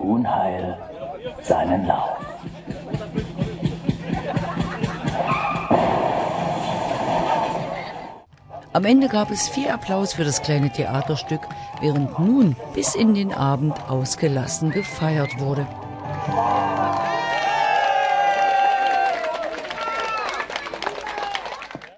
Unheil seinen Lauf. Am Ende gab es viel Applaus für das kleine Theaterstück, während nun bis in den Abend ausgelassen gefeiert wurde.